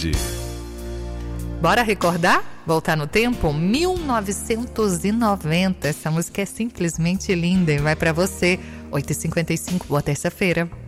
tarde. Bora recordar? Voltar no tempo? 1990. Essa música é simplesmente linda e vai pra você. 8h55, boa terça-feira.